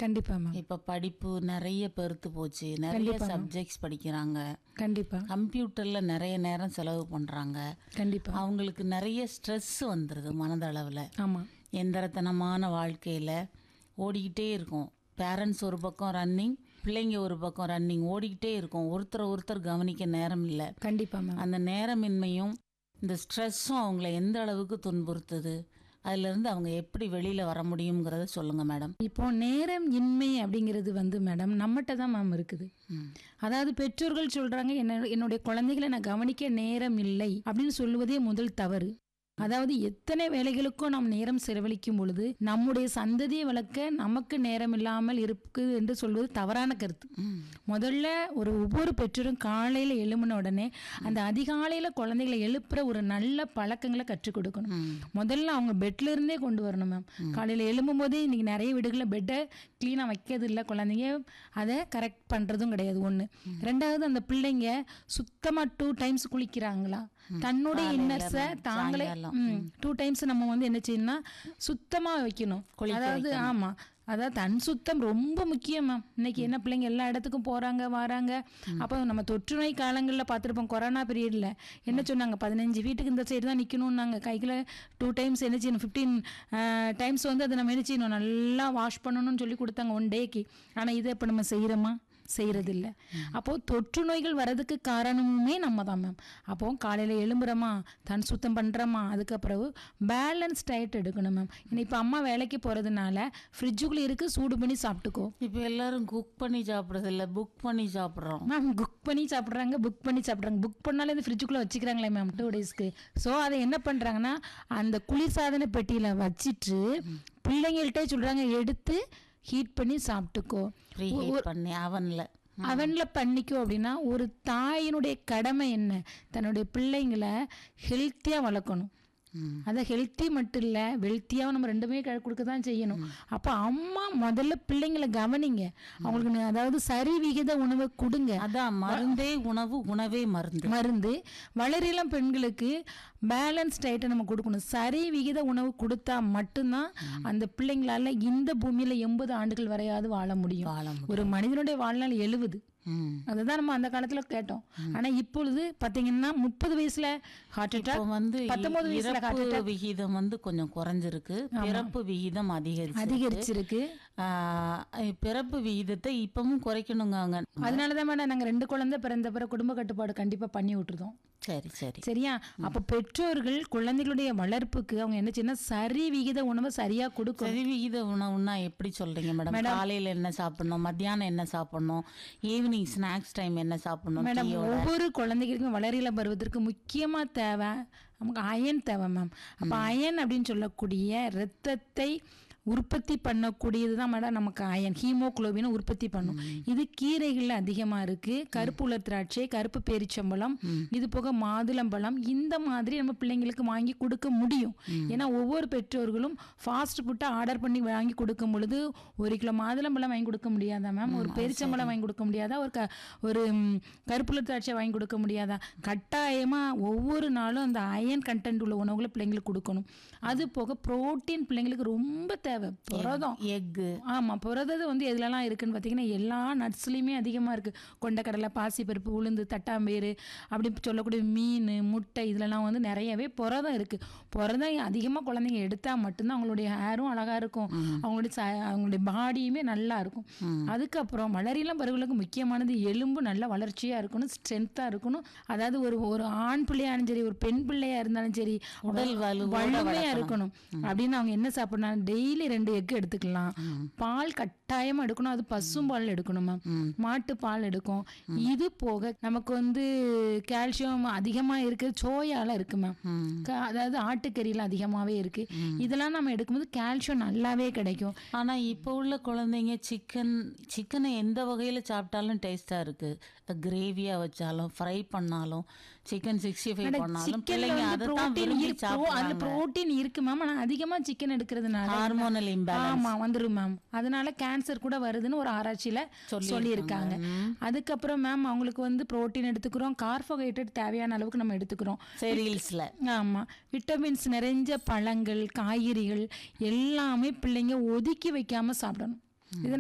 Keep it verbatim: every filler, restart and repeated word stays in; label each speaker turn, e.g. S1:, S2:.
S1: கண்டிப்பா மேம்.
S2: இப்போ படிப்பு நிறைய பெருத்து போச்சு, நிறைய சப்ஜெக்ட்ஸ் படிக்கிறாங்க,
S1: கண்டிப்பா
S2: கம்ப்யூட்டரில் நிறைய நேரம் செலவு பண்ணுறாங்க.
S1: கண்டிப்பா
S2: அவங்களுக்கு நிறைய ஸ்ட்ரெஸ் வந்துடுது மனதளவில்.
S1: ஆமாம்.
S2: எந்திரத்தனமான வாழ்க்கையில் ஓடிக்கிட்டே இருக்கும். பேரண்ட்ஸ் ஒரு பக்கம் ரன்னிங், பிள்ளைங்க ஒரு பக்கம் ரன்னிங், ஓடிக்கிட்டே இருக்கும். ஒருத்தர் ஒருத்தர் கவனிக்க நேரம் இல்லை.
S1: கண்டிப்பா மேம்.
S2: அந்த நேரமின்மையும் இந்த ஸ்ட்ரெஸ்ஸும் அவங்கள எந்த அளவுக்கு துன்புறுத்துது, அதுலேருந்து அவங்க எப்படி வெளியில் வர முடியுங்கிறத சொல்லுங்கள் மேடம்.
S1: இப்போ நேரம் இன்மை அப்படிங்கிறது வந்து மேடம் நம்மகிட்ட தான் மேம் இருக்குது. அதாவது பெற்றோர்கள் சொல்றாங்க என்ன என்னுடைய குழந்தைகளை நான் கவனிக்க நேரம் இல்லை அப்படின்னு சொல்லுவதே முதல் தவறு. அதாவது எத்தனை வேலைகளுக்கும் நாம் நேரம் செலவழிக்கும் பொழுது நம்முடைய சந்ததியை வளர்க்க நமக்கு நேரம் இல்லாமல் இருக்கு என்று சொல்வது தவறான கருத்து. முதல்ல ஒரு ஒவ்வொரு பெற்றோரும் காலையில் எழும்பின உடனே அந்த அதிகாலையில் குழந்தைகளை எழுப்புற ஒரு நல்ல பழக்கங்களை கற்றுக் கொடுக்கணும். முதல்ல அவங்க பெட்ல இருந்தே கொண்டு வரணும் மேம். காலையில் எழும்பும் போதே இன்னைக்கு நிறைய வீடுகளில் பெட்டை கிளீனாக வைக்கிறது இல்லை, குழந்தைங்க அதை கரெக்ட் பண்ணுறதும் கிடையாது. ஒன்று. ரெண்டாவது, அந்த பிள்ளைங்க சுத்தமாக டூ டைம்ஸ் குளிக்கிறாங்களா, தன்னுடைய இன்னர்ஸை தாங்களே டூ டைம்ஸ் நம்ம வந்து என்ன செய்யணும்னா சுத்தமாக வைக்கணும். அதாவது ஆமாம், அதாவது தன் சுத்தம் ரொம்ப முக்கியம் மேம். இன்னைக்கு என்ன பிள்ளைங்க எல்லா இடத்துக்கும் போகிறாங்க வராங்க. அப்போ நம்ம தொற்று நோய் காலங்களில் பார்த்துருப்போம், கொரோனா பீரியடில் என்ன சொன்னாங்க, பதினஞ்சு வீட்டுக்கு இந்த சைடு தான் நிற்கணும்னாங்க. கைகளை டூ டைம்ஸ் என்ன செய்யணும், ஃபிஃப்டீன் டைம்ஸ் வந்து அதை நம்ம என்ன செய்யணும், நல்லா வாஷ் பண்ணணும்னு சொல்லி கொடுத்தாங்க ஒன் டேக்கு. ஆனால் இதை இப்போ நம்ம செய்கிறோமா? செய்கிறதில்ல. அப்போது தொற்று நோய்கள் வர்றதுக்கு காரணமுமே நம்ம தான் மேம். அப்போது காலையில் எழும்புறோமா, தன் சுத்தம் பண்ணுறோமா, அதுக்கப்புறம் பேலன்ஸ் டயட் எடுக்கணும் மேம். ஏன்னா இப்போ அம்மா வேலைக்கு போகிறதுனால ஃப்ரிட்ஜுக்குள்ளே இருக்குது, சூடு பண்ணி சாப்பிட்டுக்கோ.
S2: இப்போ எல்லாரும் குக் பண்ணி சாப்பிட்றதில்ல, புக் பண்ணி சாப்பிட்றோம்
S1: மேம். குக் பண்ணி சாப்பிட்றாங்க, புக் பண்ணி சாப்பிட்றாங்க. புக் பண்ணாலே இந்த ஃப்ரிட்ஜுக்குள்ளே வச்சுக்கிறாங்களே மேம் டூ டேஸ்க்கு. ஸோ அதை என்ன பண்ணுறாங்கன்னா அந்த குளிர்சாதன பெட்டியில் வச்சிட்டு பிள்ளைங்கள்ட்டே சொல்கிறாங்க எடுத்து ஹீட் பண்ணி சாப்பிட்டுக்கோ,
S2: பண்ணி அவன்ல
S1: அவன்ல பண்ணிக்கோ அப்படின்னா ஒரு தாயினுடைய கடமை என்ன, தன்னுடைய பிள்ளைங்களை ஹெல்த்தியாக வளர்க்கணும். அதை ஹெல்த்தி மட்டும் இல்லை வெல்த்தியாகவும் நம்ம ரெண்டுமே கொடுக்க தான் செய்யணும். அப்போ அம்மா முதல்ல பிள்ளைங்களை கவனிங்க, அவங்களுக்கு அதாவது சரி விகித உணவை கொடுங்க.
S2: அதான் மருந்தே உணவு, உணவே மருந்து.
S1: மருந்து வளரிளம் பெண்களுக்கு பேலன்ஸ் டயட்டை நம்ம கொடுக்கணும். சரி விகித உணவு கொடுத்தா மட்டும்தான் அந்த பிள்ளைங்களால இந்த பூமியில எண்பது ஆண்டுகள் வரையாவது வாழ முடியும். ஒரு மனிதனுடைய வாழ்நாள் எழுபது. அதுதான் நம்ம அந்த காலத்துல கேட்டோம். ஆனா இப்பொழுது பாத்தீங்கன்னா முப்பது வயசுல ஹார்ட் அட்டாக் வந்து, பத்தொன்பது வயசுல ஹார்ட் அட்டாக்
S2: விகிதம் வந்து கொஞ்சம் குறைஞ்சிருக்கு, பிறப்பு விகிதம் அதிகரிச்சு
S1: அதிகரிச்சிருக்கு.
S2: பிறப்பு விகிதத்தை இப்பவும் குறைக்கணுங்க.
S1: அதனாலதான் மேடம் நாங்க ரெண்டு குழந்தை பிறந்த பிறகு குடும்ப கட்டுப்பாடு கண்டிப்பா பண்ணி விட்டுருதோம்.
S2: சரி சரி
S1: சரியா. அப்ப பெற்றோர்கள் குழந்தைகளுடைய வளர்ப்புக்கு அவங்க என்ன செய்யணும், சரி விகித உணவை சரியா கொடுக்கும்.
S2: சரி விகித உணவுன்னா எப்படி சொல்றீங்க மேடம்? காலையில என்ன சாப்பிடணும், மத்தியானம் என்ன சாப்பிடணும், ஈவினிங் ஸ்நாக்ஸ் டைம் என்ன சாப்பிடணும்
S1: மேடம்? ஒவ்வொரு குழந்தைகளுக்கும் வளரில பருவத்திற்கு முக்கியமா தேவை நமக்கு அயன் தேவை மேம். அப்ப அயன் அப்படின்னு சொல்லக்கூடிய இரத்தத்தை உற்பத்தி பண்ணக்கூடியது தான் மேடம் நமக்கு அயன், ஹீமோகுளோபின் உற்பத்தி பண்ணும். இது கீரைகள்ல அதிகமா இருக்கு. கருப்பு உலர் திராட்சை, கருப்பு பேரிச்சம்பழம், இது போக மாதுளம்பழம், இந்த மாதிரி நம்ம பிள்ளைங்களுக்கு வாங்கி கொடுக்க முடியும். ஏன்னா ஒவ்வொரு பெற்றோர்களும் ஃபாஸ்ட் ஃபுட்டை ஆர்டர் பண்ணி வாங்கி கொடுக்கும் பொழுது ஒரு கிலோ மாதுளம்பழம் வாங்கி கொடுக்க முடியாதா மேம், ஒரு பேரிச்சம்பழம் வாங்கி கொடுக்க முடியாதா, ஒரு க ஒரு கருப்பு உலர் திராட்சை வாங்கி கொடுக்க முடியாதா? கட்டாயமா ஒவ்வொரு நாளும் அந்த அயன் கண்டென்ட் உள்ள உணவுகளை பிள்ளைங்களுக்கு கொடுக்கணும். அது போக புரோட்டீன் பிள்ளைங்களுக்கு ரொம்ப தேவை. புரதம், எக்கு. ஆமா, புரதம் வந்து எதுலலாம் இருக்குன்னு பார்த்தீங்கன்னா எல்லா நட்ஸ்லையுமே அதிகமாக இருக்குது. கொண்டக்கடலை, பாசிப்பருப்பு, உளுந்து, தட்டாம்பேறு அப்படி சொல்லக்கூடிய மீன், முட்டை, இதுலலாம் வந்து நிறையவே புரதம் இருக்குது. புரதம் அதிகமாக குழந்தைங்க எடுத்தால் மட்டும்தான் அவங்களுடைய ஹேரும் அழகாக இருக்கும், அவங்களுடைய ச அவங்களுடைய பாடியுமே நல்லா இருக்கும். அதுக்கப்புறம் வளரிளம் பருவங்களுக்கு முக்கியமானது எலும்பு நல்லா வளர்ச்சியாக இருக்கணும், ஸ்ட்ரென்த்தாக இருக்கணும். அதாவது ஒரு ஒரு ஆண் பிள்ளையாலும் சரி, ஒரு பெண் பிள்ளையாக இருந்தாலும் சரி, உடல் வலிமையாக இருக்கணும். அப்படின்னு அவங்க என்ன சாப்பிடணும், டெய்லி ரெண்டு எக்கு எடுத்துக்கலாம். பால் கட்டாயமா எடுக்கணும், அது பசும் பால் எடுக்கணும் மேம், மாட்டு பால் எடுக்கும். இது போக நமக்கு வந்து கால்சியம் அதிகமா இருக்கு, சோயால இருக்கு மேம், அதாவது ஆட்டுக்கறியில அதிகமாவே இருக்கு. இதெல்லாம் நம்ம எடுக்கும்போது கால்சியம் நல்லாவே கிடைக்கும்.
S2: ஆனா இப்போ உள்ள குழந்தைங்க சிக்கன் சிக்கனை எந்த வகையில சாப்பிட்டாலும் டேஸ்டா இருக்கு. கிரேவியா வச்சாலும், ஃப்ரை பண்ணாலும், சிக்கன் சிக்ஸ்டி ஃபைவ் பண்ணாலும் பிள்ளைங்க அதை தான் விரும்பி சாப்பிடுறாங்க.
S1: அதுல புரோட்டீன் இருக்கு மேம், ஆனா அதிகமா சிக்கன் எடுக்கிறதுனால
S2: ஹார்மோனல் இம்பேலன்ஸ்
S1: ஆமா வந்துரும் மேம். அதனால கேன்சர் கூட வருதுன்னு ஒரு ஆராய்ச்சியில சொல்லியிருக்காங்க. அதுக்கப்புறம் மேம் அவங்களுக்கு வந்து புரோட்டீன் எடுத்துக்கிறோம், கார்போஹைட்ரேட் தேவையான அளவுக்கு நம்ம எடுத்துக்கிறோம்
S2: செரியல்ஸ்ல.
S1: ஆமா, விட்டமின்ஸ் நிறைஞ்ச பழங்கள், காய்கறிகள் எல்லாமே பிள்ளைங்க ஒதுக்கி வைக்காம சாப்பிடணும்.